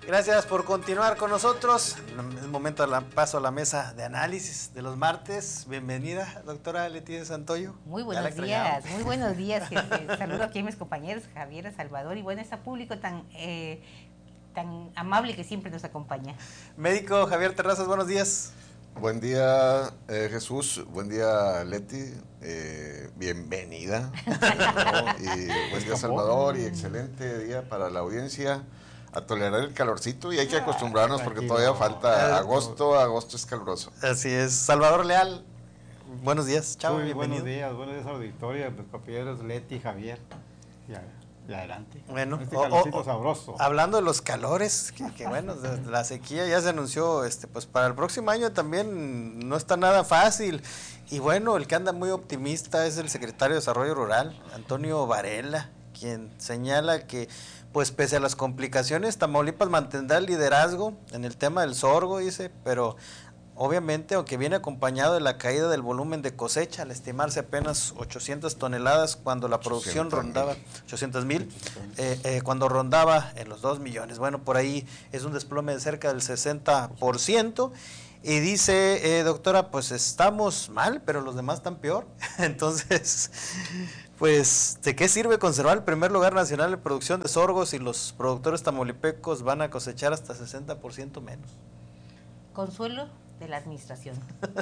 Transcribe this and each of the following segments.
Gracias por continuar con nosotros. Es momento de paso a la mesa de análisis de los martes. Bienvenida, doctora Leticia Santoyo. Muy buenos días, muy buenos días. Saludo aquí a mis compañeros Javier, Salvador y bueno, este público tan amable que siempre nos acompaña. Médico Javier Terrazas, buenos días. Buen día, Jesús. Buen día, Leti. Bienvenida. Y buen día, Salvador. Y excelente día para la audiencia. A tolerar el calorcito y hay que acostumbrarnos porque todavía falta agosto. Agosto es caluroso. Así es. Salvador Leal, buenos días. Chao, Muy bienvenido. buenos días auditorio, mis compañeros Leti, Javier. Y adelante. Bueno, este calorcito sabroso. Hablando de los calores, que bueno, la sequía ya se anunció, pues para el próximo año también no está nada fácil. Y bueno, el que anda muy optimista es el secretario de Desarrollo Rural, Antonio Varela, quien señala que pues pese a las complicaciones, Tamaulipas mantendrá el liderazgo en el tema del sorgo, dice, pero obviamente, aunque viene acompañado de la caída del volumen de cosecha, al estimarse apenas 800 toneladas, cuando la producción rondaba 800,000, cuando rondaba en los 2 millones. Bueno, por ahí es un desplome de cerca del 60%. Y dice, doctora, pues estamos mal, pero los demás están peor. Entonces, pues, ¿de qué sirve conservar el primer lugar nacional de producción de sorgos si los productores tamaulipecos van a cosechar hasta 60% menos? Consuelo de la administración.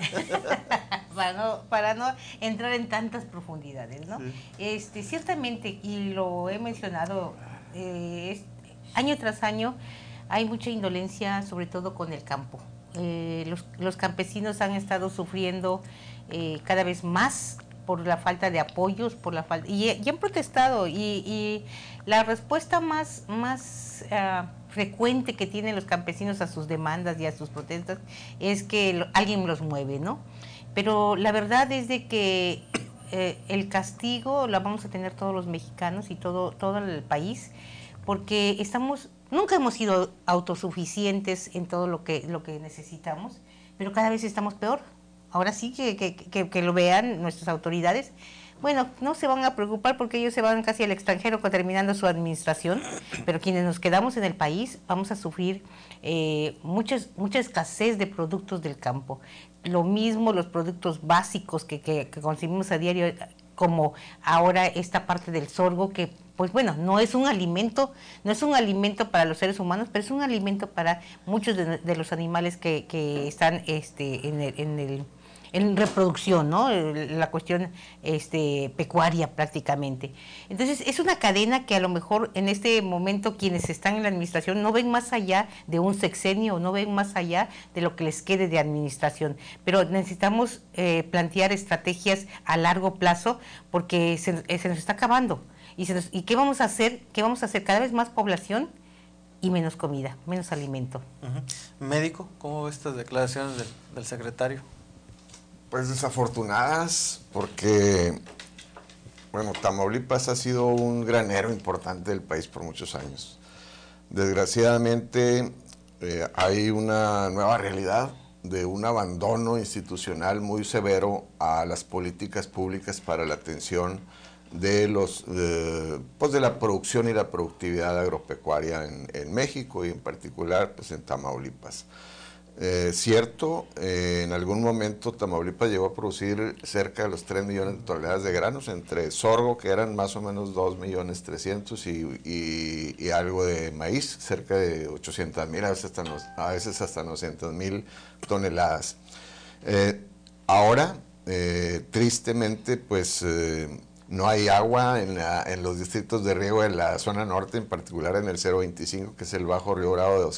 para no entrar en tantas profundidades, ¿no? Sí. Ciertamente, y lo he mencionado, año tras año hay mucha indolencia, sobre todo con el campo. Los campesinos han estado sufriendo cada vez más por la falta de apoyos, por la falta y han protestado y la respuesta más frecuente que tienen los campesinos a sus demandas y a sus protestas es que alguien los mueve, ¿no? Pero la verdad es de que el castigo lo vamos a tener todos los mexicanos y todo el país, porque nunca hemos sido autosuficientes en todo lo que necesitamos, pero cada vez estamos peor. Ahora sí que lo vean nuestras autoridades. Bueno, no se van a preocupar porque ellos se van casi al extranjero terminando su administración, pero quienes nos quedamos en el país vamos a sufrir mucha escasez de productos del campo. Lo mismo los productos básicos que consumimos a diario, como ahora esta parte del sorgo, que pues bueno, no es un alimento para los seres humanos, pero es un alimento para muchos de los animales que están en reproducción, ¿no? La cuestión pecuaria prácticamente. Entonces es una cadena que a lo mejor en este momento quienes están en la administración no ven más allá de un sexenio, no ven más allá de lo que les quede de administración, pero necesitamos plantear estrategias a largo plazo porque se nos está acabando. ¿Y qué vamos a hacer? Cada vez más población y menos comida, menos alimento. Médico, ¿cómo ve estas declaraciones del secretario? Pues desafortunadas, porque, bueno, Tamaulipas ha sido un granero importante del país por muchos años. Desgraciadamente, hay una nueva realidad de un abandono institucional muy severo a las políticas públicas para la atención de de la producción y la productividad agropecuaria en México y en particular pues en Tamaulipas. Cierto, en algún momento Tamaulipas llegó a producir cerca de los 3 millones de toneladas de granos, entre sorgo, que eran más o menos 2.300.000, y algo de maíz, cerca de 800,000, a veces hasta 900,000 toneladas. Ahora, tristemente, pues no hay agua en los distritos de riego de la zona norte, en particular en el 025, que es el Bajo Río Bravo de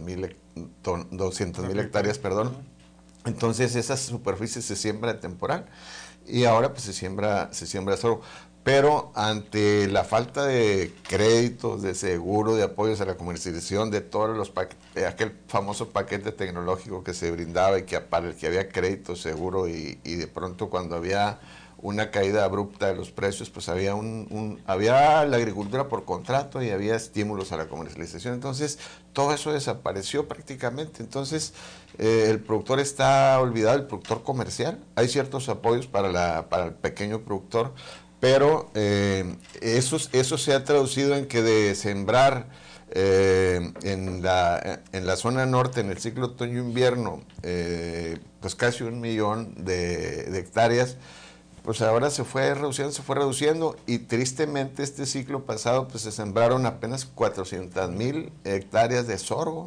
200,000 hectáreas, perdón. Entonces esas superficies se siembra temporal y ahora pues se siembra sorgo. Pero ante la falta de créditos, de seguro, de apoyos a la comercialización, de todos los aquel famoso paquete tecnológico que se brindaba y para el que había crédito, seguro, y de pronto cuando había una caída abrupta de los precios, pues había la agricultura por contrato y había estímulos a la comercialización. Entonces todo eso desapareció prácticamente. Entonces el productor está olvidado, el productor comercial. Hay ciertos apoyos para el pequeño productor, pero eso se ha traducido en que de sembrar en la zona norte, en el ciclo otoño-invierno, pues casi 1 millón de hectáreas, pues ahora se fue reduciendo, y tristemente este ciclo pasado pues se sembraron apenas 400,000 hectáreas de sorgo.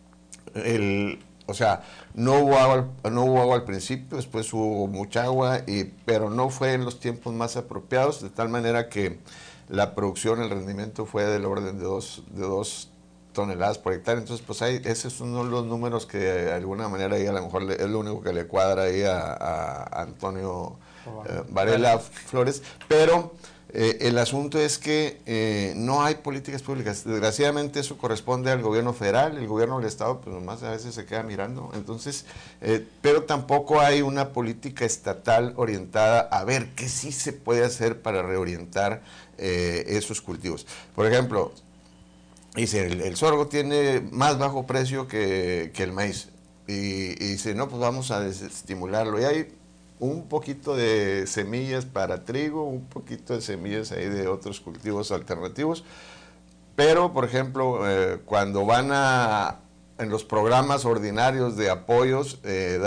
O sea, no hubo agua al principio, después hubo mucha agua, pero no fue en los tiempos más apropiados, de tal manera que la producción, el rendimiento fue del orden de 2 toneladas por hectárea. Entonces, pues ese es uno de los números que de alguna manera ahí a lo mejor es lo único que le cuadra ahí a Antonio Varela Flores, pero el asunto es que no hay políticas públicas. Desgraciadamente eso corresponde al gobierno federal, el gobierno del estado pues nomás a veces se queda mirando. Entonces, pero tampoco hay una política estatal orientada a ver qué sí se puede hacer para reorientar esos cultivos. Por ejemplo, dice, el sorgo tiene más bajo precio que el maíz, y dice, no, pues vamos a desestimularlo, y hay un poquito de semillas para trigo, un poquito de semillas ahí de otros cultivos alternativos, pero por ejemplo, cuando van en los programas ordinarios de apoyos,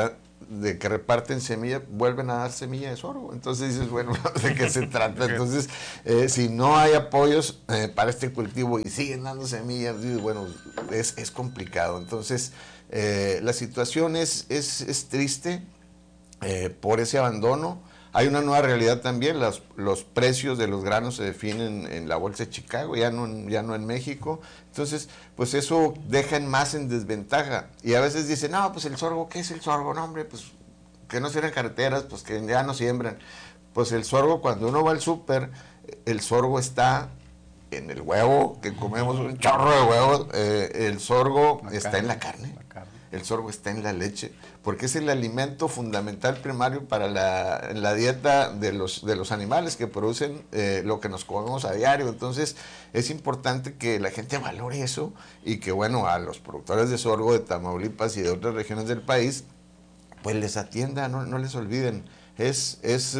de que reparten semilla, vuelven a dar semilla de sorgo. Entonces dices, bueno, ¿de qué se trata? Entonces, si no hay apoyos para este cultivo y siguen dando semillas, bueno, es complicado. Entonces, la situación es triste por ese abandono. Hay una nueva realidad también, los precios de los granos se definen en la bolsa de Chicago, ya no en México. Entonces, pues eso deja más en desventaja. Y a veces dicen, no, pues el sorgo, ¿qué es el sorgo? No, hombre, pues que no cierran carreteras, pues que ya no siembran. Pues el sorgo, cuando uno va al súper, el sorgo está en el huevo, que comemos un chorro de huevos, el sorgo está en la carne. El sorgo está en la leche, porque es el alimento fundamental primario para la dieta de los animales que producen lo que nos comemos a diario. Entonces es importante que la gente valore eso, y que bueno, a los productores de sorgo de Tamaulipas y de otras regiones del país, pues les atienda, no les olviden. Es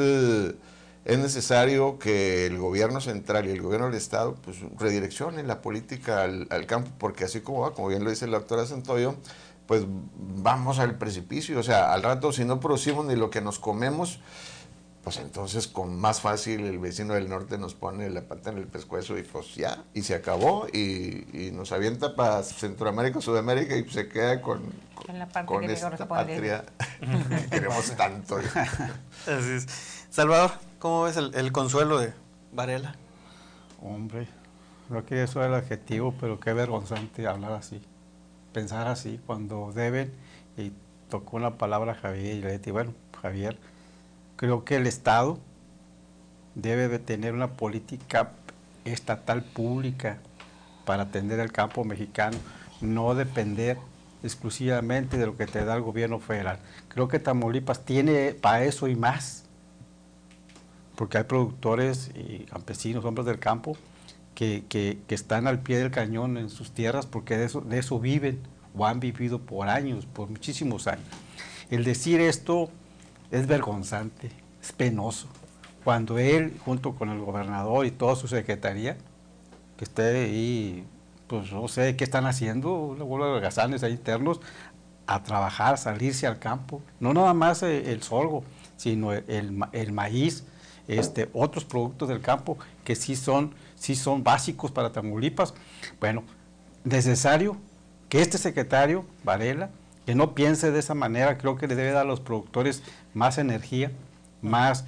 necesario que el gobierno central y el gobierno del estado pues redireccionen la política al campo, porque así como va, como bien lo dice la doctora Santoyo, pues vamos al precipicio. O sea, al rato, si no producimos ni lo que nos comemos, pues entonces con más fácil el vecino del norte nos pone la pata en el pescuezo, y pues ya, y se acabó, y nos avienta para Centroamérica, Sudamérica, y se queda con la parte con que esta patria que queremos tanto. Así es. Salvador, ¿cómo ves el consuelo de Varela? Hombre, creo que eso es el adjetivo, pero qué vergonzante hablar así, pensar así, cuando deben, y tocó una palabra Javier y Leti. Bueno, Javier, creo que el Estado debe de tener una política estatal pública para atender al campo mexicano, no depender exclusivamente de lo que te da el gobierno federal. Creo que Tamaulipas tiene para eso y más, porque hay productores y campesinos, hombres del campo, que están al pie del cañón en sus tierras, porque de eso viven o han vivido por años, por muchísimos años. El decir esto es vergonzante, es penoso. Cuando él, junto con el gobernador y toda su secretaría, que esté ahí, pues no sé qué están haciendo, los holgazanes ahí internos, a trabajar, salirse al campo, no nada más el sorgo, sino el maíz, otros productos del campo que sí son básicos para Tamaulipas. Bueno, necesario que este secretario, Varela, que no piense de esa manera. Creo que le debe dar a los productores más energía, más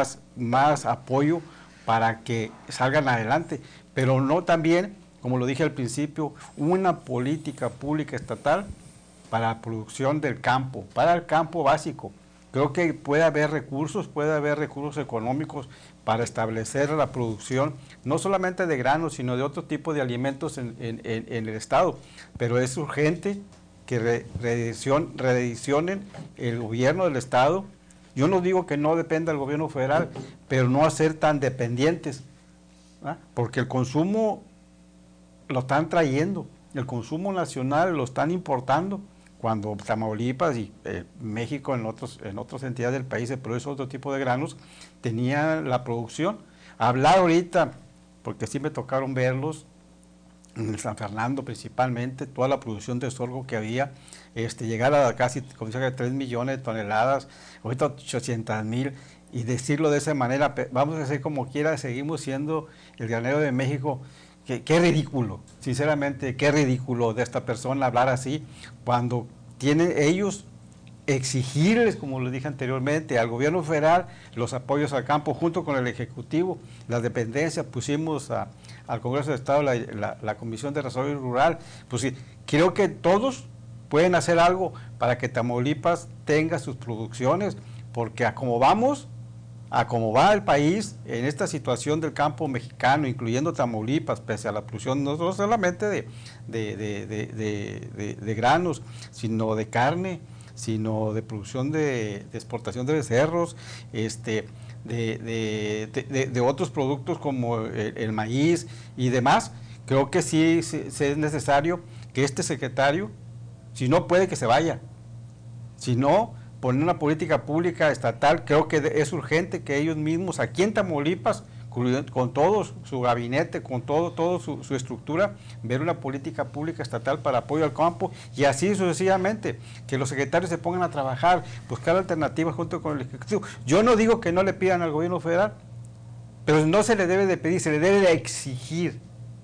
apoyo para que salgan adelante, pero no también, como lo dije al principio, una política pública estatal para la producción del campo, para el campo básico. Creo que puede haber recursos económicos para establecer la producción, no solamente de granos, sino de otro tipo de alimentos en el estado. Pero es urgente que redireccionen el gobierno del estado. Yo no digo que no dependa del gobierno federal, pero no hacer tan dependientes, ¿ah? Porque el consumo lo están trayendo, el consumo nacional lo están importando, cuando Tamaulipas y México en otras entidades del país se produce otro tipo de granos, tenía la producción. hablar ahorita, porque sí me tocaron verlos, en San Fernando principalmente, toda la producción de sorgo que había, llegar a casi, como dice, 3 millones de toneladas, ahorita 800,000, y decirlo de esa manera, vamos a decir como quiera, seguimos siendo el granero de México. Qué ridículo, sinceramente, qué ridículo de esta persona hablar así, cuando tienen ellos exigirles, como les dije anteriormente, al gobierno federal los apoyos al campo junto con el Ejecutivo, las dependencias, pusimos al Congreso de Estado la Comisión de Desarrollo Rural. Pues sí, creo que todos pueden hacer algo para que Tamaulipas tenga sus producciones, porque a como va el país en esta situación del campo mexicano, incluyendo Tamaulipas, pese a la producción no solamente de granos, sino de carne, sino de producción de exportación de becerros, de otros productos como el maíz y demás. Creo que sí es necesario que este secretario, si no puede, que se vaya, si no, poner una política pública estatal. Creo que es urgente que ellos mismos aquí en Tamaulipas, con todo su gabinete, con todo su estructura, ver una política pública estatal para apoyo al campo, y así sucesivamente, que los secretarios se pongan a trabajar, buscar alternativas junto con el Ejecutivo. Yo no digo que no le pidan al gobierno federal, pero no se le debe de pedir, se le debe de exigir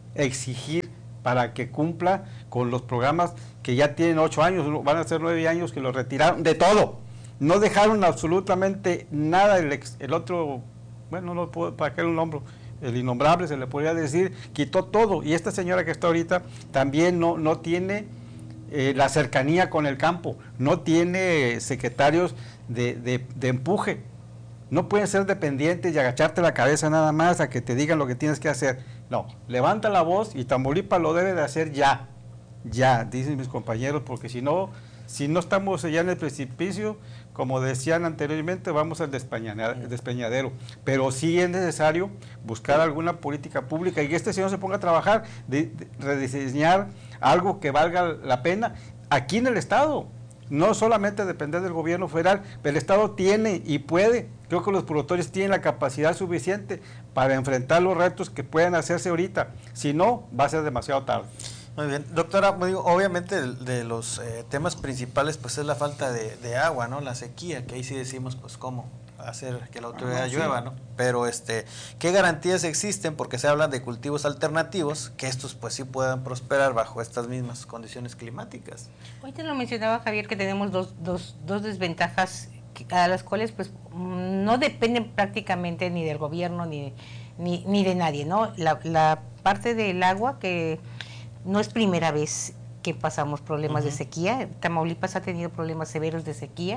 para que cumpla con los programas que ya tienen 8 años, van a ser 9 años que los retiraron de todo. No dejaron absolutamente nada. El otro, bueno, no puedo, para qué el nombre, el innombrable se le podría decir, quitó todo. Y esta señora que está ahorita también no tiene la cercanía con el campo, no tiene secretarios de empuje. No pueden ser dependientes y agacharte la cabeza nada más a que te digan lo que tienes que hacer. No, levanta la voz, y Tamaulipas lo debe de hacer ya, dicen mis compañeros, porque si no estamos ya en el precipicio, como decían anteriormente, vamos al despeñadero. Pero sí es necesario buscar alguna política pública y que este señor se ponga a trabajar, rediseñar algo que valga la pena aquí en el Estado. No solamente depender del gobierno federal, pero el Estado tiene y puede. Creo que los productores tienen la capacidad suficiente para enfrentar los retos que pueden hacerse ahorita. Si no, va a ser demasiado tarde. Muy bien, doctora, obviamente de los temas principales pues es la falta de agua, ¿no? La sequía, que ahí sí decimos pues cómo hacer que la autoridad llueva, ¿no? Pero ¿qué garantías existen? Porque se hablan de cultivos alternativos, que estos pues sí puedan prosperar bajo estas mismas condiciones climáticas. Hoy te lo mencionaba, Javier, que tenemos dos desventajas a las cuales pues no dependen prácticamente ni del gobierno ni de nadie, ¿no? La parte del agua, que no es primera vez que pasamos problemas de sequía. Tamaulipas ha tenido problemas severos de sequía,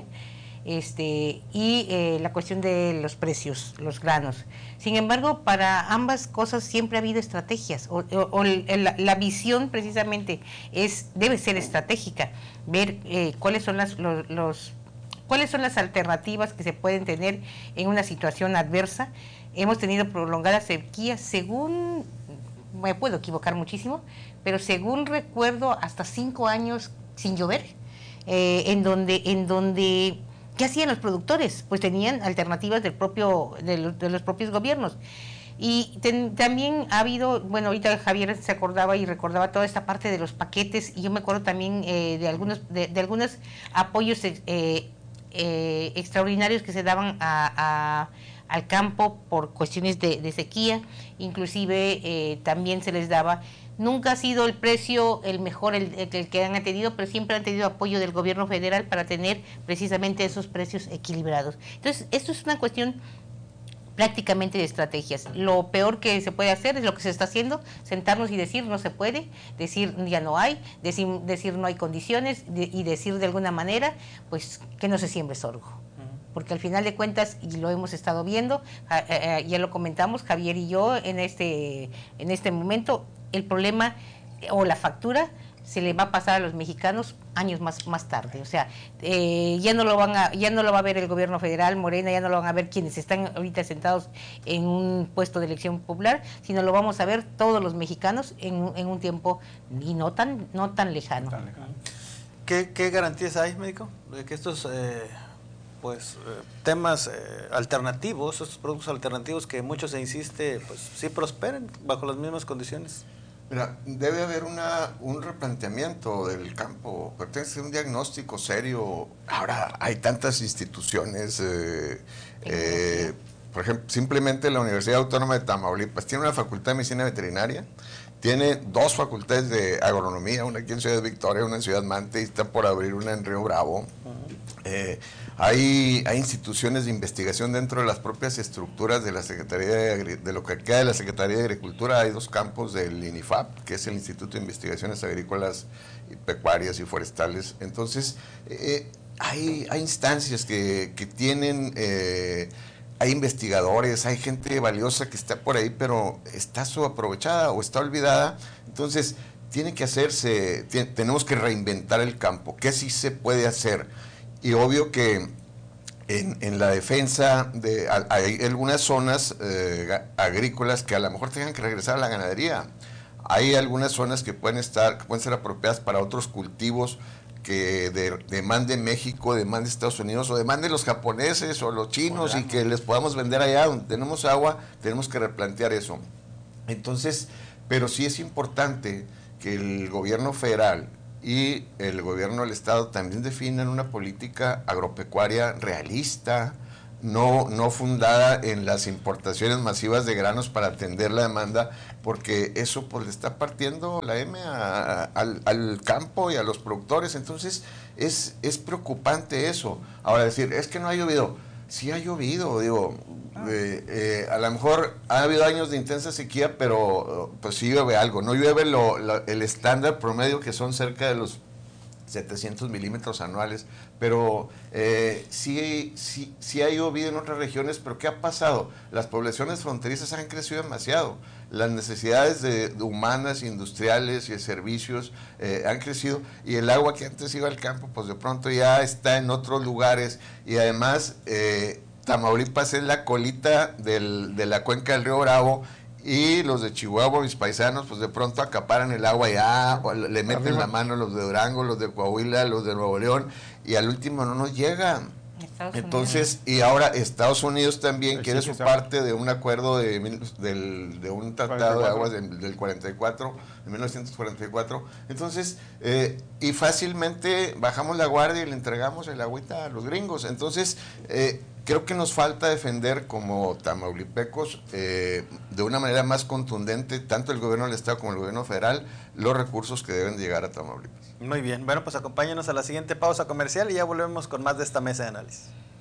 y la cuestión de los precios, los granos. Sin embargo, para ambas cosas siempre ha habido estrategias, la visión precisamente debe ser estratégica, ver cuáles son cuáles son las alternativas que se pueden tener en una situación adversa. Hemos tenido prolongadas sequías, según, me puedo equivocar muchísimo, pero según recuerdo, hasta 5 años sin llover, en donde ¿qué hacían los productores? Pues tenían alternativas de los propios gobiernos. Y también ha habido, bueno, ahorita Javier se acordaba y recordaba toda esta parte de los paquetes, y yo me acuerdo también de algunos apoyos extraordinarios que se daban al campo por cuestiones de sequía. Inclusive también se les daba, nunca ha sido el precio el mejor el que han tenido, pero siempre han tenido apoyo del gobierno federal para tener precisamente esos precios equilibrados. Entonces, esto es una cuestión prácticamente de estrategias. Lo peor que se puede hacer es lo que se está haciendo, sentarnos y decir no se puede, decir ya no hay, decir no hay condiciones, y decir de alguna manera pues que no se siembre sorgo. Porque al final de cuentas, y lo hemos estado viendo, ya lo comentamos Javier y yo en este momento, el problema o la factura se le va a pasar a los mexicanos años más tarde. O sea, ya no lo va a ver el gobierno federal, Morena, ya no lo van a ver quienes están ahorita sentados en un puesto de elección popular, sino lo vamos a ver todos los mexicanos en un tiempo y no tan lejano. ¿Qué garantías hay, médico, de que estos pues temas alternativos, estos productos alternativos que mucho se insiste, pues sí prosperen bajo las mismas condiciones. Mira, debe haber un replanteamiento del campo, pero tiene que ser un diagnóstico serio. Ahora hay tantas instituciones, por ejemplo, simplemente la Universidad Autónoma de Tamaulipas tiene una facultad de medicina veterinaria, tiene 2 facultades de agronomía, una aquí en Ciudad Victoria, una en Ciudad Mante, y está por abrir una en Río Bravo. Hay instituciones de investigación dentro de las propias estructuras de la Secretaría de lo que queda de la Secretaría de Agricultura. Hay 2 campos del INIFAP, que es el Instituto de Investigaciones Agrícolas, Pecuarias y Forestales. Entonces, hay instancias que tienen, hay investigadores, hay gente valiosa que está por ahí, pero está subaprovechada o está olvidada. Entonces, tiene que hacerse, tenemos que reinventar el campo. ¿Qué sí se puede hacer? Y obvio que en la defensa hay algunas zonas agrícolas que a lo mejor tengan que regresar a la ganadería. Hay algunas zonas que pueden ser apropiadas para otros cultivos que demande México, demande Estados Unidos, o demande los japoneses o los chinos, y que les podamos vender allá donde tenemos agua. Tenemos que replantear eso. Entonces, pero sí es importante que el gobierno federal y el gobierno del estado también definan una política agropecuaria realista, no fundada en las importaciones masivas de granos para atender la demanda, porque eso pues le está partiendo la M al campo y a los productores. Entonces es preocupante eso. Ahora decir, es que no ha llovido. Sí ha llovido, digo, a lo mejor ha habido años de intensa sequía, pero pues sí llueve algo. No llueve el estándar promedio, que son cerca de los 700 milímetros anuales, pero sí ha llovido en otras regiones. Pero ¿qué ha pasado? Las poblaciones fronterizas han crecido demasiado, las necesidades humanas, industriales y de servicios han crecido, y el agua que antes iba al campo pues de pronto ya está en otros lugares, y además Tamaulipas es la colita de la cuenca del río Bravo, y los de Chihuahua, mis paisanos, pues de pronto acaparan el agua ya, le meten la mano los de Durango, los de Coahuila, los de Nuevo León, y al último no nos llega. Entonces, y ahora Estados Unidos también quiere su parte de un acuerdo de un tratado de aguas del 44, de 1944. Entonces, y fácilmente bajamos la guardia y le entregamos el agüita a los gringos. Entonces, creo que nos falta defender como tamaulipecos de una manera más contundente, tanto el gobierno del estado como el gobierno federal, los recursos que deben llegar a Tamaulipas. Muy bien, bueno, pues acompáñenos a la siguiente pausa comercial y ya volvemos con más de esta mesa de análisis.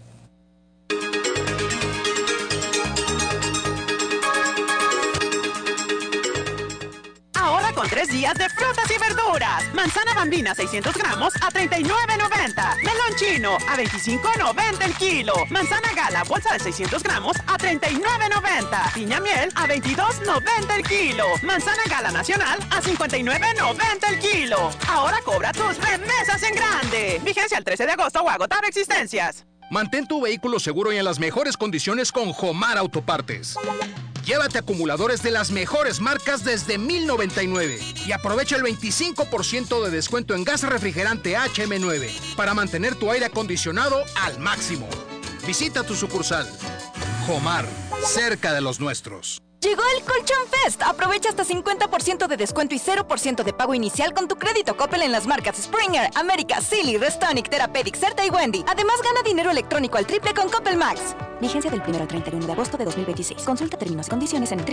Ahora con 3 días de frutas y verduras. Manzana bambina 600 gramos a $39.90. Melón chino a $25.90 el kilo. Manzana gala bolsa de 600 gramos a $39.90. Piña miel a $22.90 el kilo. Manzana gala nacional a $59.90 el kilo. Ahora cobra tus remesas en grande. Vigencia el 13 de agosto o agotar existencias. Mantén tu vehículo seguro y en las mejores condiciones con Jomar Autopartes. Llévate acumuladores de las mejores marcas desde $1,099 y aprovecha el 25% de descuento en gas refrigerante HM9 para mantener tu aire acondicionado al máximo. Visita tu sucursal. Jomar, cerca de los nuestros. Llegó el Colchón Fest. Aprovecha hasta 50% de descuento y 0% de pago inicial con tu crédito Coppel en las marcas Springer, América, Silly, Restonic, Therapeutic, Certa y Wendy. Además, gana dinero electrónico al triple con Coppel Max. Vigencia del 1 al 31 de agosto de 2026. Consulta términos y condiciones en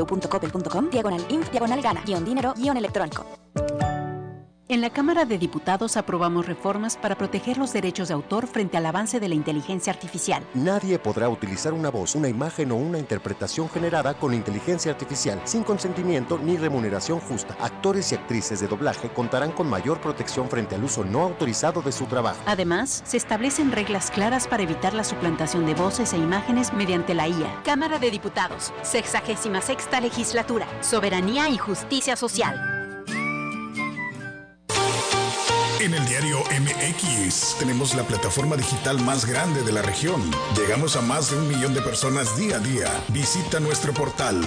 www.coppel.com/inf/gana-dinero-electrónico. En la Cámara de Diputados aprobamos reformas para proteger los derechos de autor frente al avance de la inteligencia artificial. Nadie podrá utilizar una voz, una imagen o una interpretación generada con inteligencia artificial sin consentimiento ni remuneración justa. Actores y actrices de doblaje contarán con mayor protección frente al uso no autorizado de su trabajo. Además, se establecen reglas claras para evitar la suplantación de voces e imágenes mediante la IA. Cámara de Diputados, 66ª Legislatura, Soberanía y Justicia Social. En el diario MX tenemos la plataforma digital más grande de la región. Llegamos a más de 1 millón de personas día a día. Visita nuestro portal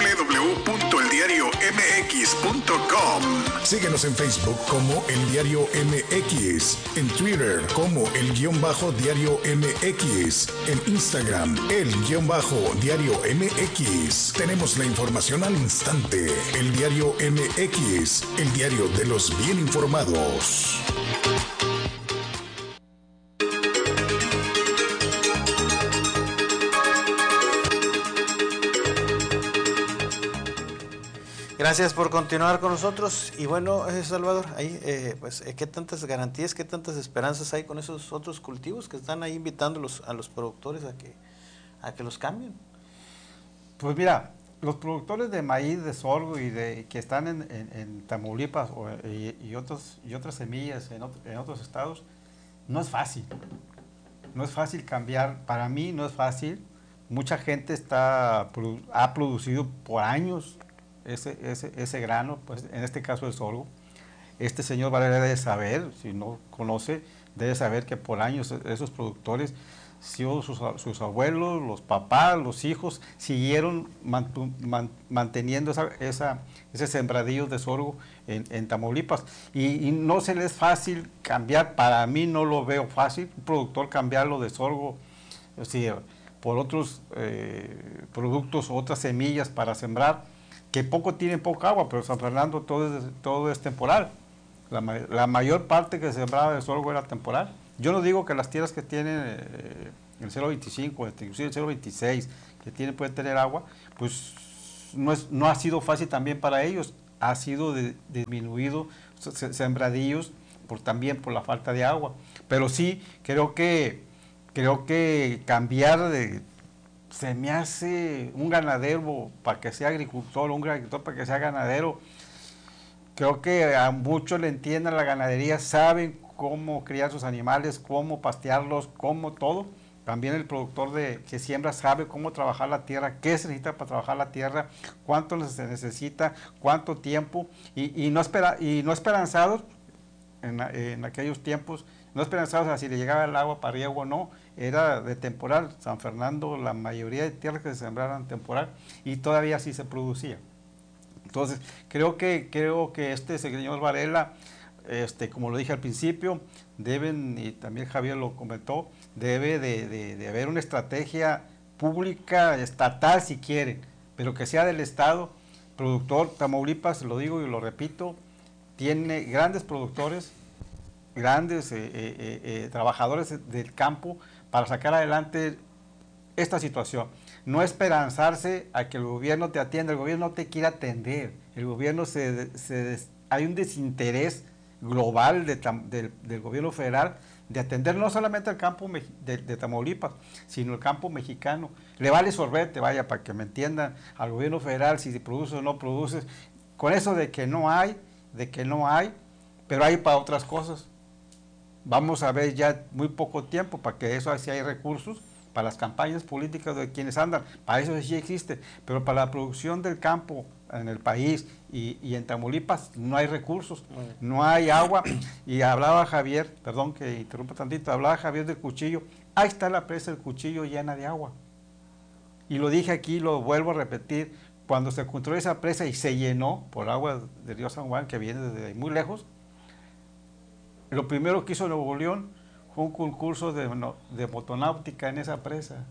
www.eldiariomx.com. Síguenos en Facebook como El Diario MX, en Twitter como El_Diario MX, en Instagram El_Diario MX. Tenemos la información al instante. El Diario MX, el diario de los bien informados. Gracias por continuar con nosotros. Y bueno, Salvador, ahí, ¿qué tantas garantías, qué tantas esperanzas hay con esos otros cultivos que están ahí invitando a los productores a que los cambien? Pues mira, los productores de maíz, de sorgo y que están en Tamaulipas y otras semillas en otros estados, no es fácil. No es fácil cambiar. Para mí no es fácil. Mucha gente ha producido por años ese grano, pues en este caso el sorgo. Este señor Varela debe saber, si no conoce, debe saber que por años esos productores, sus abuelos, los papás, los hijos, siguieron manteniendo ese sembradillo de sorgo en Tamaulipas. Y no se les es fácil cambiar, para mí no lo veo fácil, un productor cambiarlo de sorgo por otros productos, otras semillas para sembrar, que tienen poca agua, pero San Fernando todo es temporal. La mayor parte que se sembraba de sorgo era temporal. Yo no digo que las tierras que tienen el 0.25, inclusive el 0.26, que pueden tener agua, pues no ha sido fácil también para ellos. Ha sido disminuido sembradillos también por la falta de agua. Pero sí, creo que cambiar se me hace un ganadero para que sea agricultor, un agricultor para que sea ganadero. Creo que a muchos le entienden la ganadería, saben cómo criar sus animales, cómo pastearlos, cómo todo. También el productor que siembra sabe cómo trabajar la tierra, qué se necesita para trabajar la tierra, cuánto se necesita, cuánto tiempo, y no esperanzados en aquellos tiempos, no esperanzados a si le llegaba el agua para riego o no, era de temporal. San Fernando, la mayoría de tierras que se sembraran temporal, y todavía así se producía. Entonces, creo que este señor Varela, como lo dije al principio, y también Javier lo comentó, debe de haber una estrategia pública, estatal si quieren, pero que sea del Estado. Productor, Tamaulipas, lo digo y lo repito, tiene grandes productores, grandes trabajadores del campo para sacar adelante esta situación. No esperanzarse a que el gobierno te atienda, el gobierno no te quiere atender, el gobierno hay un desinterés global del gobierno federal de atender no solamente al campo de Tamaulipas, sino el campo mexicano. Le vale sorbete, vaya, para que me entiendan, al gobierno federal si produce o no produce, con eso de que no hay, pero hay para otras cosas. Vamos a ver ya muy poco tiempo para que eso, si hay recursos para las campañas políticas de quienes andan, para eso sí existe, pero para la producción del campo en el país y en Tamaulipas no hay recursos, no hay agua. Y hablaba Javier, perdón que interrumpa tantito, hablaba Javier del Cuchillo, ahí está la presa del Cuchillo llena de agua. Y lo dije aquí, lo vuelvo a repetir, cuando se encontró esa presa y se llenó por agua del río San Juan, que viene desde muy lejos, lo primero que hizo Nuevo León fue un concurso de motonáutica en esa presa.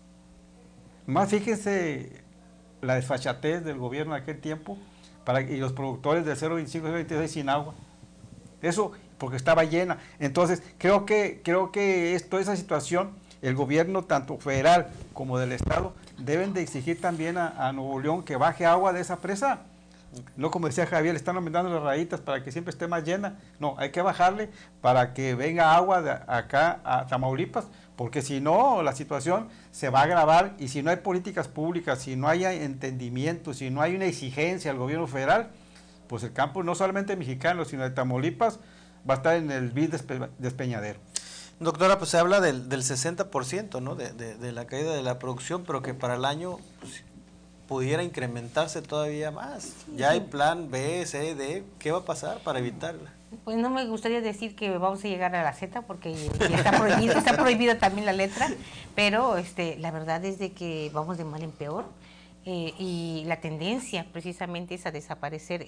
Más fíjense la desfachatez del gobierno de aquel tiempo y los productores del 0.25 y 0.26 sin agua. Eso porque estaba llena. Entonces, creo que toda esa situación, el gobierno tanto federal como del estado deben de exigir también a Nuevo León que baje agua de esa presa. No, como decía Javier, le están aumentando las rayitas para que siempre esté más llena. No, hay que bajarle para que venga agua de acá a Tamaulipas, porque si no, la situación se va a agravar, y si no hay políticas públicas, si no hay entendimiento, si no hay una exigencia al gobierno federal, pues el campo no solamente mexicano, sino de Tamaulipas, va a estar en el vil despeñadero. Doctora, pues se habla del 60%, ¿no? de la caída de la producción, pero que para el año pues, pudiera incrementarse todavía más. Ya hay plan B, C, D. ¿Qué va a pasar para evitarla? Pues no me gustaría decir que vamos a llegar a la Z porque está prohibido también la letra, pero la verdad es de que vamos de mal en peor y la tendencia precisamente es a desaparecer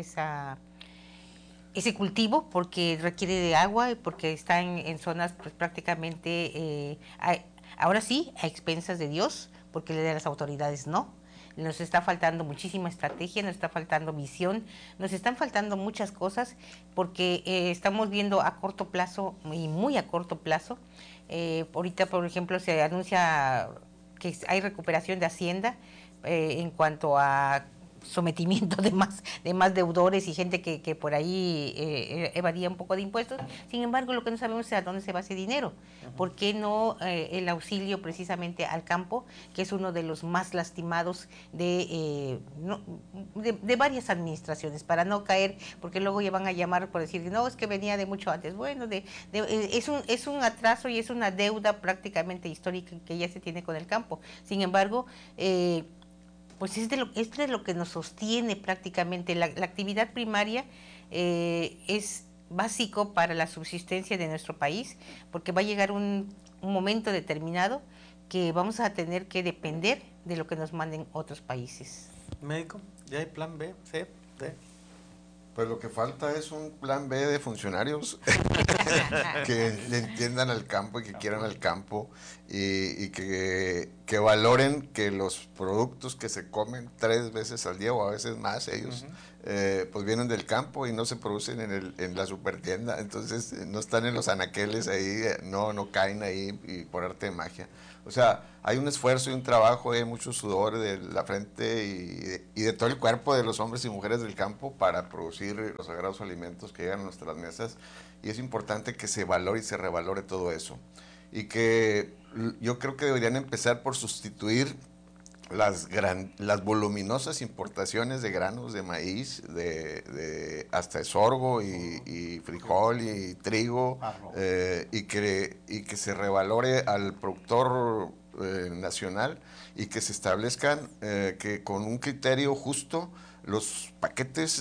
ese cultivo porque requiere de agua y porque está en zonas pues prácticamente ahora sí a expensas de Dios, porque de las autoridades no. Nos está faltando muchísima estrategia, nos está faltando visión, nos están faltando muchas cosas porque estamos viendo a corto plazo y muy a corto plazo. Ahorita, por ejemplo, se anuncia que hay recuperación de Hacienda en cuanto a sometimiento de más deudores y gente que por ahí evadía un poco de impuestos. Sin embargo, lo que no sabemos es a dónde se va ese dinero. ¿Por qué no el auxilio precisamente al campo, que es uno de los más lastimados de varias administraciones, para no caer, porque luego ya van a llamar por decir, no, es que venía de mucho antes? Bueno, es un atraso y es una deuda prácticamente histórica que ya se tiene con el campo. Sin embargo, pues es de lo que nos sostiene prácticamente. La actividad primaria es básico para la subsistencia de nuestro país, porque va a llegar un momento determinado que vamos a tener que depender de lo que nos manden otros países. Médico, ¿ya hay plan B, C, D? Pues lo que falta es un plan B de funcionarios que le entiendan al campo y que quieran al campo y que valoren que los productos que se comen 3 veces al día o a veces más ellos, pues vienen del campo y no se producen en la supertienda, entonces no están en los anaqueles ahí, no caen ahí y por arte de magia. O sea, hay un esfuerzo y un trabajo, hay mucho sudor de la frente y de todo el cuerpo de los hombres y mujeres del campo para producir los sagrados alimentos que llegan a nuestras mesas, y es importante que se valore y se revalore todo eso. Y que yo creo que deberían empezar por sustituir las voluminosas importaciones de granos de maíz, hasta de sorgo y frijol y trigo, y que se revalore al productor nacional y que se establezcan que con un criterio justo los paquetes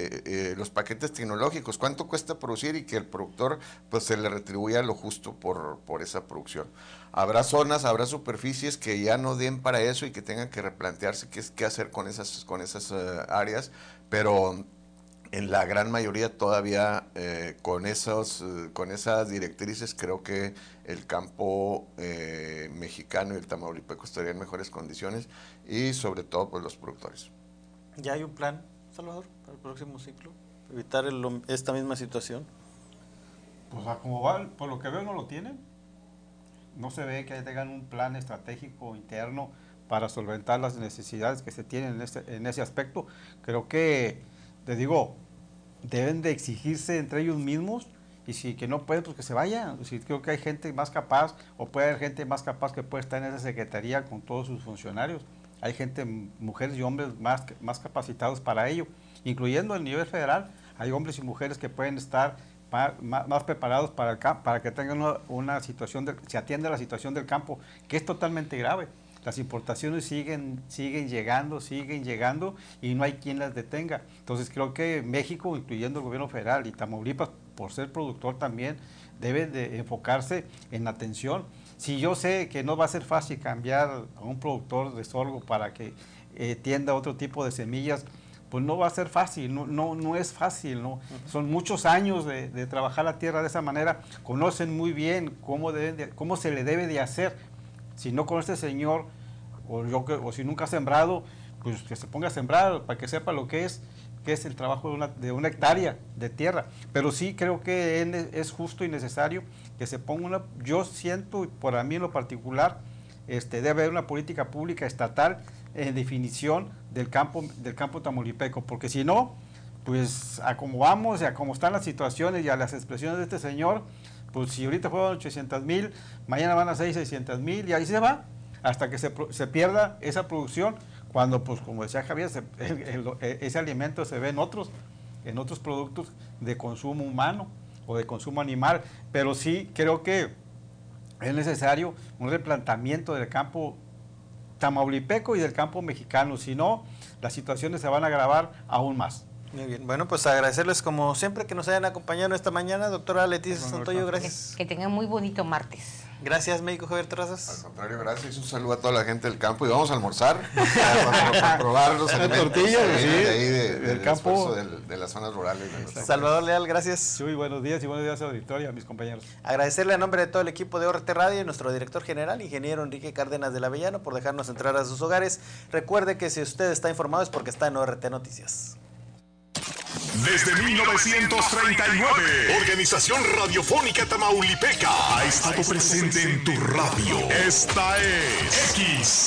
tecnológicos, cuánto cuesta producir, y que el productor pues se le retribuya lo justo por esa producción. Habrá zonas, habrá superficies que ya no den para eso y que tengan que replantearse qué hacer con esas áreas, pero en la gran mayoría todavía con esas directrices creo que el campo mexicano y el tamaulipeco estarían en mejores condiciones, y sobre todo pues los productores. ¿Ya hay un plan, Salvador, para el próximo ciclo? ¿Evitar esta misma situación? Pues a como va, por lo que veo no lo tienen. No se ve que tengan un plan estratégico interno para solventar las necesidades que se tienen en ese aspecto. Creo que, te digo, deben de exigirse entre ellos mismos, y si que no pueden, pues que se vayan. Si creo que hay gente más capaz, o puede haber gente más capaz que puede estar en esa secretaría con todos sus funcionarios. Hay gente, mujeres y hombres más capacitados para ello, incluyendo el nivel federal. Hay hombres y mujeres que pueden estar más preparados para que tengan una situación, se atienda la situación del campo, que es totalmente grave. Las importaciones siguen llegando, y no hay quien las detenga. Entonces creo que México, incluyendo el gobierno federal, y Tamaulipas, por ser productor también, debe de enfocarse en la atención. Si yo sé que no va a ser fácil cambiar a un productor de sorgo para que tienda otro tipo de semillas, pues no va a ser fácil, no es fácil, ¿no? Son muchos años de trabajar la tierra de esa manera, conocen muy bien cómo se le debe de hacer. Si no conoce el señor, o si nunca ha sembrado, pues que se ponga a sembrar para que sepa lo que es el trabajo de una hectárea de tierra. Pero sí creo que es justo y necesario que se ponga yo siento, y por mí en lo particular, debe haber una política pública estatal en definición del campo tamaulipeco, porque si no, pues a como vamos y a cómo están las situaciones y a las expresiones de este señor, pues si ahorita fueron 800,000, mañana van a ser 600,000, y ahí se va, hasta que se pierda esa producción, cuando, pues como decía Javier, ese alimento se ve en otros productos de consumo humano o de consumo animal. Pero sí creo que es necesario un replanteamiento del campo tamaulipeco y del campo mexicano. Si no, las situaciones se van a agravar aún más. Muy bien, bueno, pues agradecerles como siempre que nos hayan acompañado esta mañana, doctora Leticia Santoyo, gracias. Que tengan muy bonito martes. Gracias, médico Javier Terrazas. Al contrario, gracias. Un saludo a toda la gente del campo y vamos a almorzar para probar los alimentos tortillas, sí, de ahí del campo, de las zonas rurales. Salvador Leal, gracias. Muy buenos días y buenos días a auditorio, a mis compañeros. Agradecerle a nombre de todo el equipo de ORT Radio y nuestro director general, ingeniero Enrique Cárdenas del Avellano, por dejarnos entrar a sus hogares. Recuerde que si usted está informado es porque está en ORT Noticias. Desde 1939, Organización Radiofónica Tamaulipeca ha estado presente en tu radio. Esta es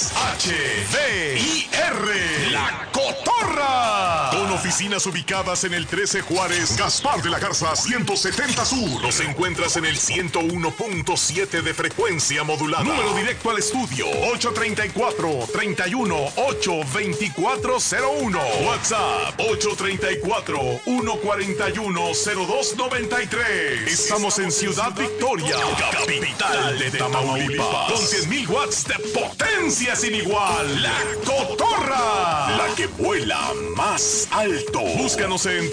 XHDIR, La Cotorra. Con oficinas ubicadas en el 13 Juárez, Gaspar de la Garza 170 Sur. Nos encuentras en el 101.7 de frecuencia modulada. Número directo al estudio 834-31-82401. WhatsApp 834-141-0293. Estamos en Ciudad Victoria, capital de Tamaulipas, con 100.000 watts de potencia sin igual. La Cotorra, la que vuela más alto. Búscanos en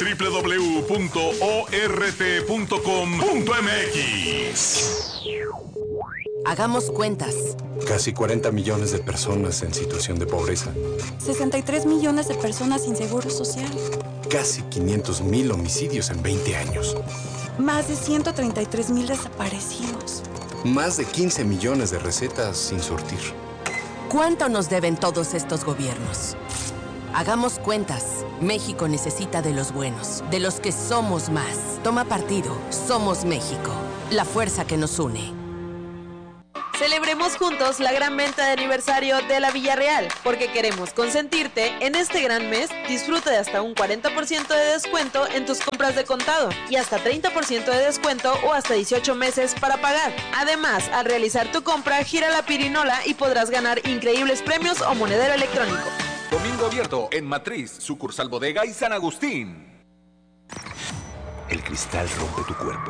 www.ort.com.mx. Hagamos cuentas. Casi 40 millones de personas en situación de pobreza. 63 millones de personas sin seguro social. Casi 500,000 homicidios en 20 años. Más de 133,000 desaparecidos. Más de 15 millones de recetas sin surtir. ¿Cuánto nos deben todos estos gobiernos? Hagamos cuentas. México necesita de los buenos, de los que somos más. Toma partido. Somos México. La fuerza que nos une. Celebremos juntos la gran venta de aniversario de la Villarreal, porque queremos consentirte en este gran mes. Disfruta de hasta un 40% de descuento en tus compras de contado y hasta 30% de descuento o hasta 18 meses para pagar. Además, al realizar tu compra, gira la pirinola y podrás ganar increíbles premios o monedero electrónico. Domingo abierto en Matriz, sucursal Bodega y San Agustín. El cristal rompe tu cuerpo.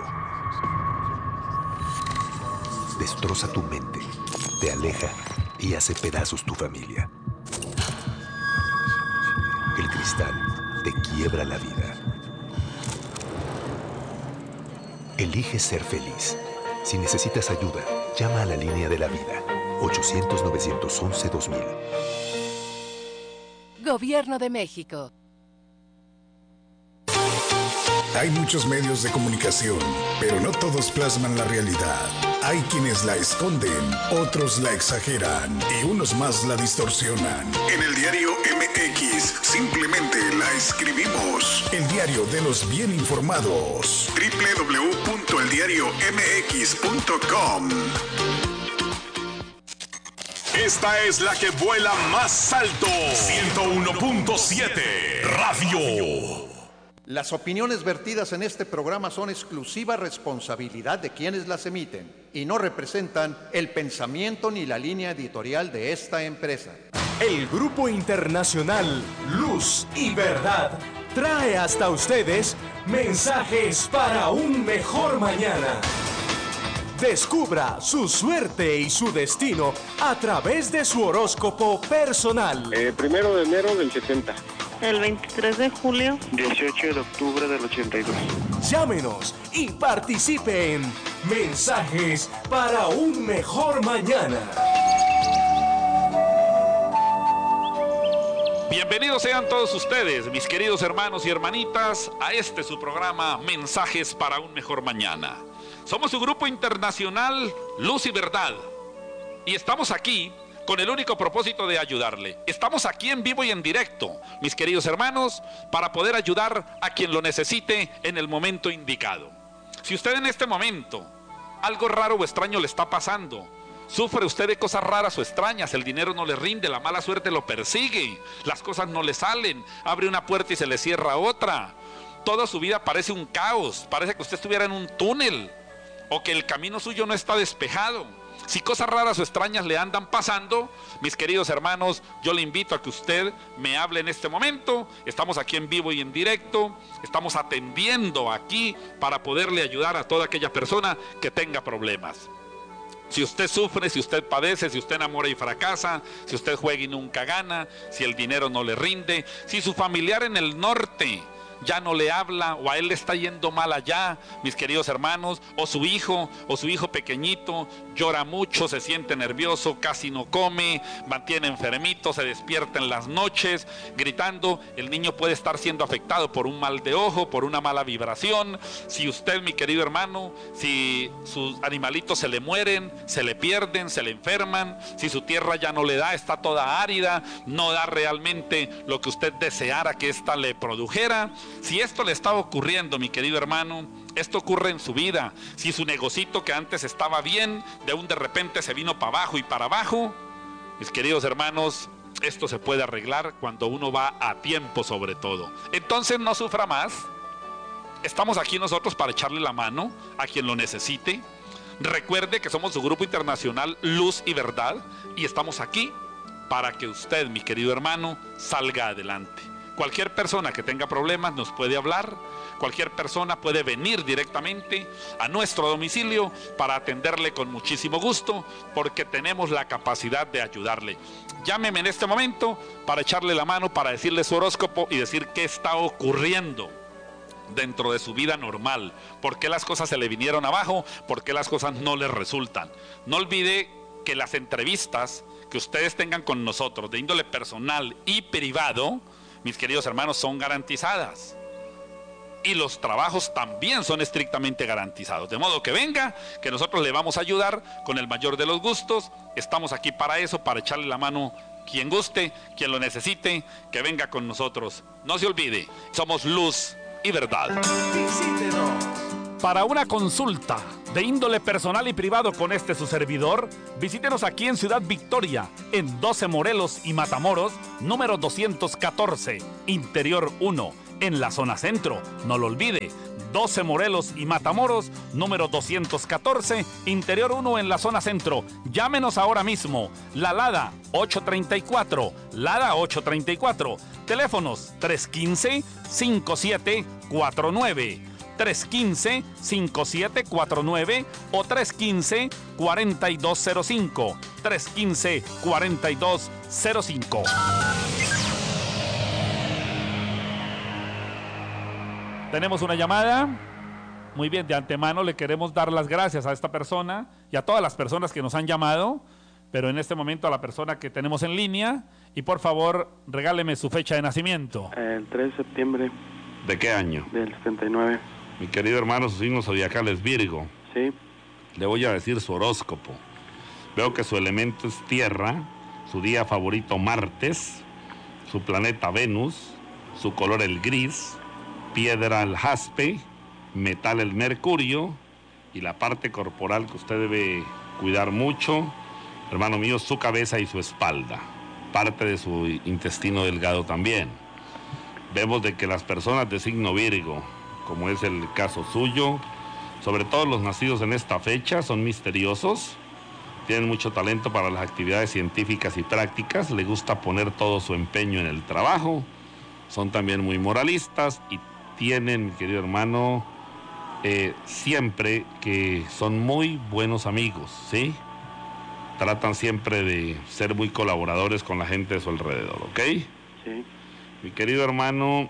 Destroza tu mente, te aleja y hace pedazos tu familia. El cristal te quiebra la vida. Elige ser feliz. Si necesitas ayuda, llama a la línea de la vida. 800-911-2000. Gobierno de México. Hay muchos medios de comunicación, pero no todos plasman la realidad. Hay quienes la esconden, otros la exageran y unos más la distorsionan. En el diario MX simplemente la escribimos. El diario de los bien informados. www.eldiariomx.com. Esta es la que vuela más alto. 101.7 Radio. Las opiniones vertidas en este programa son exclusiva responsabilidad de quienes las emiten y no representan el pensamiento ni la línea editorial de esta empresa. El Grupo Internacional Luz y Verdad trae hasta ustedes mensajes para un mejor mañana. Descubra su suerte y su destino a través de su horóscopo personal. 1 de enero del 70. El 23 de julio. 18 de octubre del 82. Llámenos y participe en Mensajes para un mejor mañana. Bienvenidos sean todos ustedes, mis queridos hermanos y hermanitas, a su programa Mensajes para un mejor mañana. Somos su grupo internacional Luz y Verdad y estamos aquí con el único propósito de ayudarle. Estamos aquí en vivo y en directo, mis queridos hermanos, para poder ayudar a quien lo necesite en el momento indicado. Si usted en este momento algo raro o extraño le está pasando, sufre usted de cosas raras o extrañas, el dinero no le rinde, la mala suerte lo persigue, las cosas no le salen, abre una puerta y se le cierra otra, toda su vida parece un caos, parece que usted estuviera en un túnel, o que el camino suyo no está despejado. Si cosas raras o extrañas le andan pasando, mis queridos hermanos, yo le invito a que usted me hable en este momento. Estamos aquí en vivo y en directo, estamos atendiendo aquí para poderle ayudar a toda aquella persona que tenga problemas. Si usted sufre, si usted padece, si usted enamora y fracasa, si usted juega y nunca gana, si el dinero no le rinde, si su familiar en el norte ya no le habla o a él le está yendo mal allá, mis queridos hermanos, o su hijo pequeñito llora mucho, se siente nervioso, casi no come, mantiene enfermito, se despierta en las noches gritando, el niño puede estar siendo afectado por un mal de ojo, por una mala vibración. Si usted, mi querido hermano, si sus animalitos se le mueren, se le pierden, se le enferman, si su tierra ya no le da, está toda árida, no da realmente lo que usted deseara que ésta le produjera. Si esto le está ocurriendo, mi querido hermano, esto ocurre en su vida. Si su negocito que antes estaba bien, de repente se vino para abajo y para abajo, mis queridos hermanos, esto se puede arreglar cuando uno va a tiempo sobre todo. Entonces no sufra más. Estamos aquí nosotros para echarle la mano a quien lo necesite. Recuerde que somos su grupo internacional Luz y Verdad y estamos aquí para que usted, mi querido hermano, salga adelante. Cualquier persona que tenga problemas nos puede hablar, cualquier persona puede venir directamente a nuestro domicilio para atenderle con muchísimo gusto, porque tenemos la capacidad de ayudarle. Llámeme en este momento para echarle la mano, para decirle su horóscopo y decir qué está ocurriendo dentro de su vida normal, por qué las cosas se le vinieron abajo, por qué las cosas no le resultan. No olvide que las entrevistas que ustedes tengan con nosotros de índole personal y privado, mis queridos hermanos, son garantizadas. Y los trabajos también son estrictamente garantizados. De modo que venga, que nosotros le vamos a ayudar con el mayor de los gustos. Estamos aquí para eso, para echarle la mano quien guste, quien lo necesite, que venga con nosotros. No se olvide, somos Luz y Verdad. Visítenos. Para una consulta de índole personal y privado con su servidor, visítenos aquí en Ciudad Victoria, en 12 Morelos y Matamoros, número 214, Interior 1, en la zona centro. No lo olvide, 12 Morelos y Matamoros, número 214, Interior 1, en la zona centro. Llámenos ahora mismo, la Lada 834, Lada 834, teléfonos 315-5749. 315-5749 o 315-4205. 315-4205. Tenemos una llamada. Muy bien, de antemano le queremos dar las gracias a esta persona y a todas las personas que nos han llamado, pero en este momento a la persona que tenemos en línea, y por favor regáleme su fecha de nacimiento. El 3 de septiembre. ¿De qué año? Del 79. Mi querido hermano, su signo zodiacal es Virgo. Sí. Le voy a decir su horóscopo. Veo que su elemento es tierra, su día favorito martes, su planeta Venus, su color el gris, piedra el jaspe, metal el mercurio, y la parte corporal que usted debe cuidar mucho, hermano mío, su cabeza y su espalda, parte de su intestino delgado también. Vemos de que las personas de signo Virgo, como es el caso suyo, sobre todo los nacidos en esta fecha, son misteriosos, tienen mucho talento para las actividades científicas y prácticas, le gusta poner todo su empeño en el trabajo, son también muy moralistas y tienen, mi querido hermano, siempre que son muy buenos amigos, ¿sí? Tratan siempre de ser muy colaboradores con la gente de su alrededor, ¿ok? Sí. Mi querido hermano,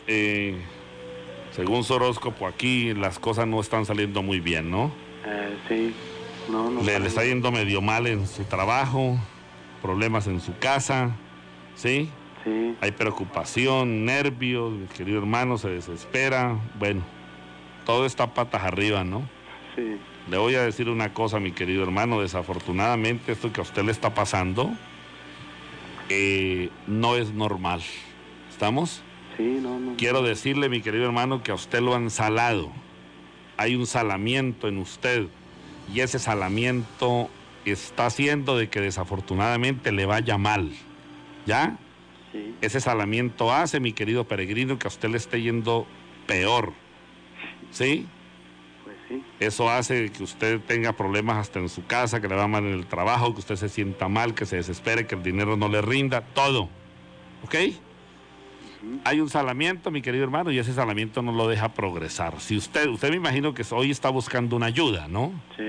según su horóscopo aquí, las cosas no están saliendo muy bien, ¿no? Sí. No le está yendo medio mal en su trabajo, problemas en su casa, ¿sí? Sí. Hay preocupación, nervios, mi querido hermano, se desespera. Bueno, todo está patas arriba, ¿no? Sí. Le voy a decir una cosa, mi querido hermano, desafortunadamente esto que a usted le está pasando no es normal. ¿Estamos? Sí, no. Quiero decirle, mi querido hermano, que a usted lo han salado. Hay un salamiento en usted y ese salamiento está haciendo de que desafortunadamente le vaya mal. ¿Ya? Sí. Ese salamiento hace, mi querido peregrino, que a usted le esté yendo peor. ¿Sí? Pues sí. Eso hace que usted tenga problemas hasta en su casa, que le va mal en el trabajo, que usted se sienta mal, que se desespere, que el dinero no le rinda, todo. ¿Ok? Hay un salamiento, mi querido hermano, y ese salamiento no lo deja progresar. Si usted me imagino que hoy está buscando una ayuda, ¿no? Sí.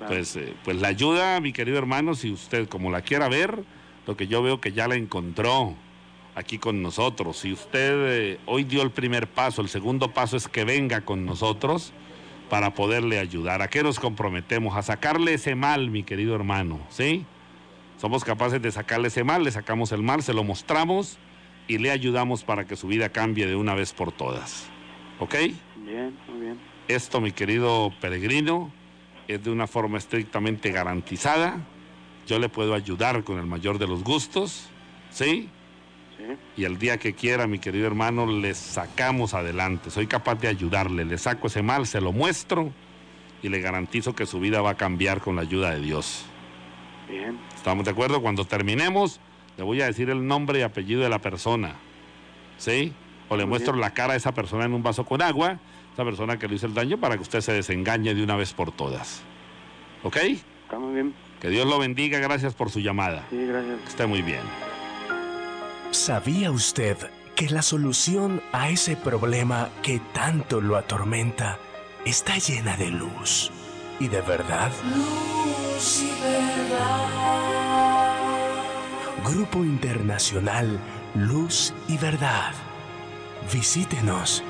Claro. Pues la ayuda, mi querido hermano, si usted como la quiera ver, lo que yo veo que ya la encontró aquí con nosotros. Si usted hoy dio el primer paso, el segundo paso es que venga con nosotros para poderle ayudar. ¿A qué nos comprometemos? A sacarle ese mal, mi querido hermano, ¿sí? Somos capaces de sacarle ese mal, le sacamos el mal, se lo mostramos y le ayudamos para que su vida cambie de una vez por todas. ¿Ok? Bien, muy bien. Esto, mi querido peregrino, es de una forma estrictamente garantizada. Yo le puedo ayudar con el mayor de los gustos, ¿sí? Sí. Y el día que quiera, mi querido hermano, le sacamos adelante. Soy capaz de ayudarle, le saco ese mal, se lo muestro y le garantizo que su vida va a cambiar con la ayuda de Dios. Bien. ¿Estamos de acuerdo? Cuando terminemos, le voy a decir el nombre y apellido de la persona, ¿sí? O le muestro la cara de esa persona en un vaso con agua, esa persona que le hizo el daño, para que usted se desengañe de una vez por todas. ¿Ok? Está muy bien. Que Dios lo bendiga, gracias por su llamada. Sí, gracias. Que esté muy bien. ¿Sabía usted que la solución a ese problema que tanto lo atormenta está llena de luz y de verdad? Luz y verdad. Grupo Internacional Luz y Verdad. Visítenos.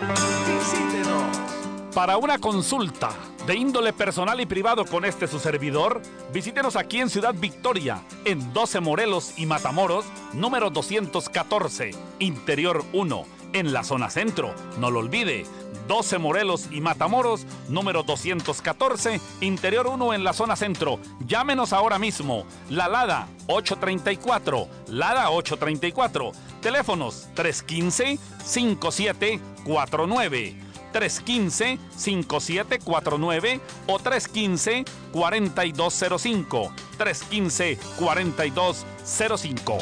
Para una consulta de índole personal y privado con su servidor, visítenos aquí en Ciudad Victoria, en 12 Morelos y Matamoros, número 214, Interior 1, en la zona centro. No lo olvide, 12 Morelos y Matamoros, número 214, Interior 1 en la zona centro. Llámenos ahora mismo. La Lada 834, Lada 834. Teléfonos 315-5749. 315-5749 o 315-4205. 315-4205.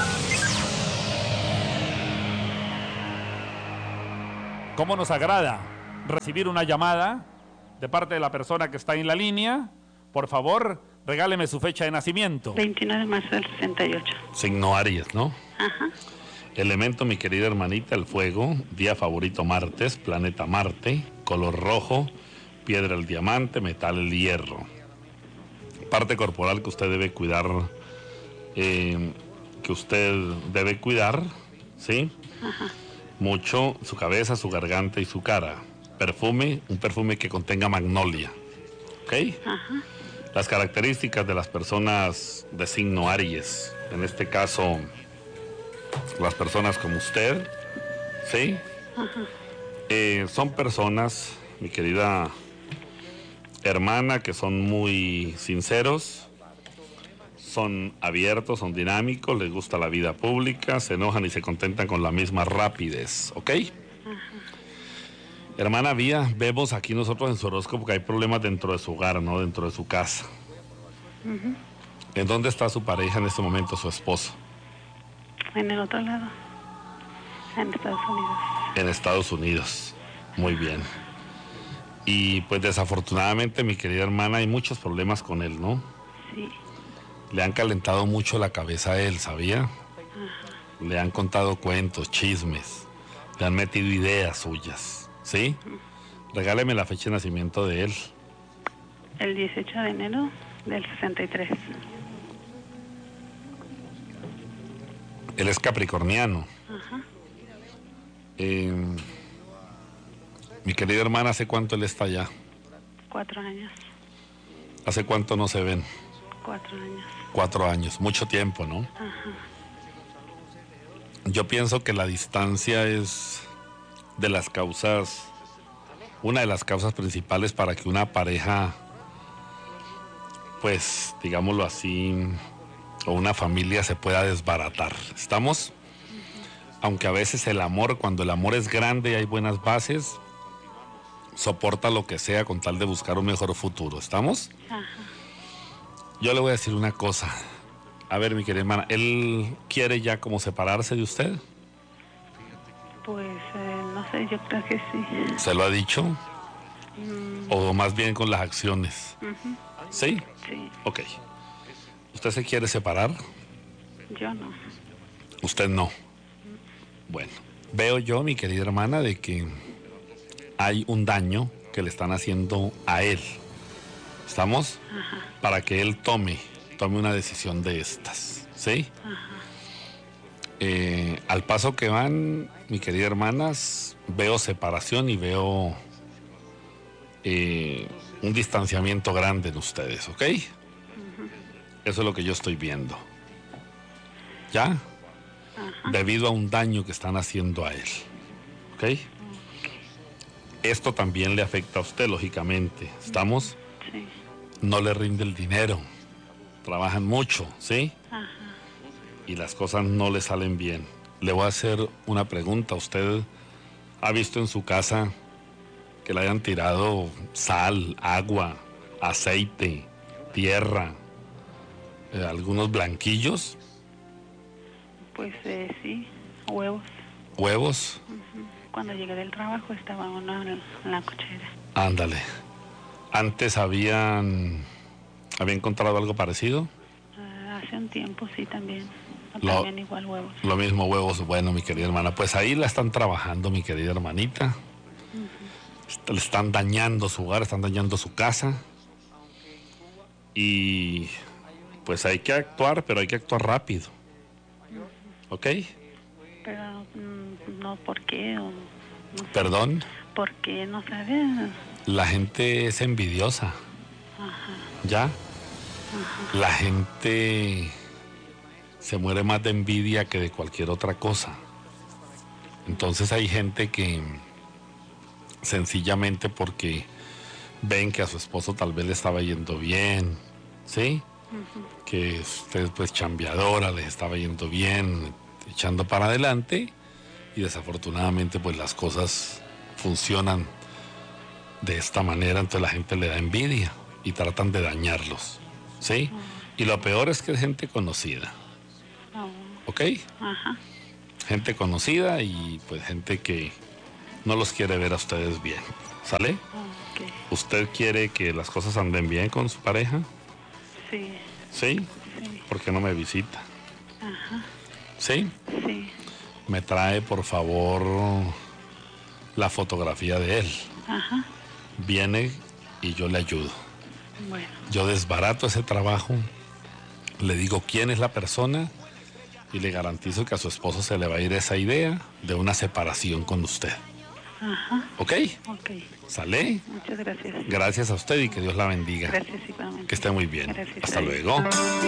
¿Cómo nos agrada recibir una llamada de parte de la persona que está en la línea? Por favor, regáleme su fecha de nacimiento. 29 de marzo del 68. Signo Aries, ¿no? Ajá. Elemento, mi querida hermanita, el fuego. Día favorito, martes. Planeta Marte. Color rojo. Piedra, el diamante. Metal, el hierro. Parte corporal que usted debe cuidar. ¿Sí? Ajá. Mucho su cabeza, su garganta y su cara. Perfume, un perfume que contenga magnolia. ¿Ok? Ajá. Las características de las personas de signo Aries. En este caso, las personas como usted, ¿sí? Ajá. Son personas, mi querida hermana, que son muy sinceros, son abiertos, son dinámicos, les gusta la vida pública, se enojan y se contentan con la misma rapidez, ¿ok? Ajá. Hermana Vía, vemos aquí nosotros en su horóscopo que hay problemas dentro de su hogar, ¿no? Dentro de su casa. Uh-huh. ¿En dónde está su pareja en este momento, su esposo? En el otro lado, en Estados Unidos. En Estados Unidos, muy bien. Y pues desafortunadamente, mi querida hermana, hay muchos problemas con él, ¿no? Sí. Le han calentado mucho la cabeza a él, ¿sabía? Ajá. Le han contado cuentos, chismes, le han metido ideas suyas, ¿sí? Regáleme la fecha de nacimiento de él. El 18 de enero del 63. Él es capricorniano. Ajá. Mi querida hermana, ¿hace cuánto él está allá? 4 años. ¿Hace cuánto no se ven? 4 años. 4 años, mucho tiempo, ¿no? Ajá. Yo pienso que la distancia es de las causas, una de las causas principales para que una pareja, pues, digámoslo así, o una familia se pueda desbaratar. ¿Estamos? Aunque a veces el amor, cuando el amor es grande y hay buenas bases, soporta lo que sea con tal de buscar un mejor futuro. ¿Estamos? Ajá. Yo le voy a decir una cosa. A ver, mi querida hermana, ¿él quiere ya como separarse de usted? Pues, no sé, yo creo que sí. ¿Se lo ha dicho? ¿O más bien con las acciones? Uh-huh. ¿Sí? Sí. Ok. ¿Usted se quiere separar? Yo no. Usted no. Bueno, veo yo, mi querida hermana, de que hay un daño que le están haciendo a él. ¿Estamos? Ajá. Para que él tome una decisión de estas, ¿sí? Ajá. Al paso que van, mi querida hermanas, veo separación y veo un distanciamiento grande en ustedes, ¿ok? Eso es lo que yo estoy viendo. ¿Ya? Ajá. Debido a un daño que están haciendo a él, ¿ok? Esto también le afecta a usted, lógicamente. ¿Estamos? Sí. No le rinde el dinero. Trabajan mucho, ¿sí? Ajá. Y las cosas no le salen bien. Le voy a hacer una pregunta. ¿Usted ha visto en su casa que le hayan tirado sal, agua, aceite, tierra, algunos blanquillos? Pues sí, huevos. ¿Huevos? Cuando llegué del trabajo estaba uno en la cochera. Ándale. ¿Antes había encontrado algo parecido? Hace un tiempo sí también. También igual huevos. Lo mismo huevos. Bueno, mi querida hermana, pues ahí la están trabajando, mi querida hermanita. Le están dañando su hogar, están dañando su casa. Y pues hay que actuar, pero hay que actuar rápido. ¿Ok? Pero no, ¿por qué? No sé. ¿Perdón? ¿Por qué? No sabes. La gente es envidiosa. Ajá. ¿Ya? Ajá. La gente se muere más de envidia que de cualquier otra cosa. Entonces hay gente que sencillamente porque ven que a su esposo tal vez le estaba yendo bien, ¿sí? Que usted pues chambeadora, les estaba yendo bien, echando para adelante, y desafortunadamente pues las cosas funcionan de esta manera, entonces la gente le da envidia y tratan de dañarlos, ¿sí? Y lo peor es que es gente conocida, ¿ok? Ajá. Gente conocida y pues gente que no los quiere ver a ustedes bien, ¿sale? Okay. ¿Usted quiere que las cosas anden bien con su pareja? Sí. ¿Sí? Sí. ¿Por qué no me visita? Ajá. ¿Sí? Sí. Me trae, por favor, la fotografía de él. Ajá. Viene y yo le ayudo. Bueno. Yo desbarato ese trabajo, le digo quién es la persona y le garantizo que a su esposo se le va a ir esa idea de una separación con usted. Ajá. ¿Ok? Ok. ¿Sale? Muchas gracias. Gracias a usted y que Dios la bendiga. Gracias, igualmente. Que esté muy bien. Gracias. Hasta luego.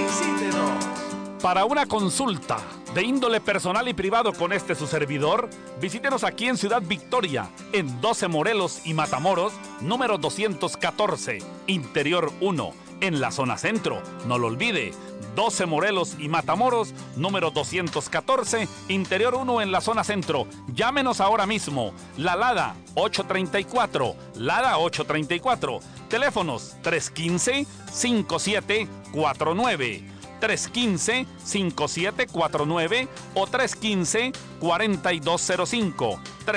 Para una consulta de índole personal y privado con su servidor, visítenos aquí en Ciudad Victoria, en 12 Morelos y Matamoros, número 214, Interior 1, en la zona centro. No lo olvide, 12 Morelos y Matamoros, número 214, Interior 1 en la zona centro. Llámenos ahora mismo. La Lada 834, Lada 834. Teléfonos 315-5749. 315-5749 o 315-4205.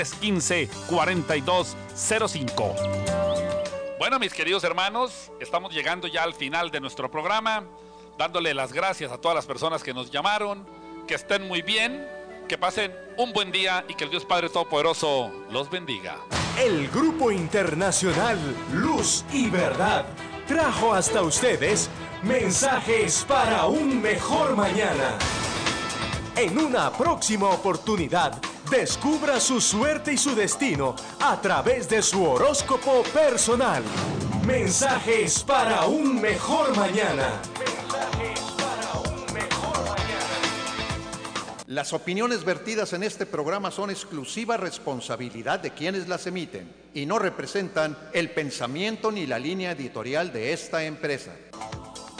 315-4205. Bueno, mis queridos hermanos, estamos llegando ya al final de nuestro programa, dándole las gracias a todas las personas que nos llamaron, que estén muy bien, que pasen un buen día y que el Dios Padre Todopoderoso los bendiga. El Grupo Internacional Luz y Verdad trajo hasta ustedes mensajes para un mejor mañana. En una próxima oportunidad, descubra su suerte y su destino a través de su horóscopo personal. Mensajes para un mejor mañana. Mensajes para un mejor mañana. Las opiniones vertidas en este programa son exclusiva responsabilidad de quienes las emiten y no representan el pensamiento ni la línea editorial de esta empresa.